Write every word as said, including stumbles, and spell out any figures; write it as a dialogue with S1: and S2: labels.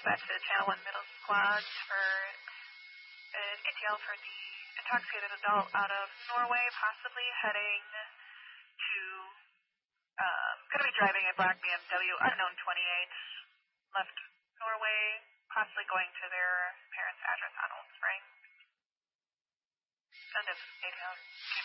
S1: dispatch to the Channel one middle squads for an intel for the intoxicated adult out of Norway, possibly heading to, um, going to be driving a black B M W, unknown twenty-eight, left Norway, possibly going to their parents' address on Old Spring. End of A T L.